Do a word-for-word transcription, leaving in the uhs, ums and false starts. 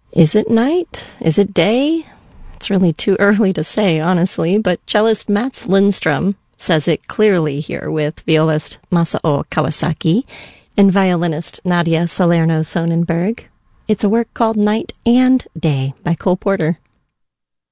Is it night? Is it day? It's really too early to say, honestly, but cellist Mats Lindstrom says it clearly here with violist Masao Kawasaki and violinist Nadia Salerno Sonnenberg. It's a work called Night and Day by Cole Porter.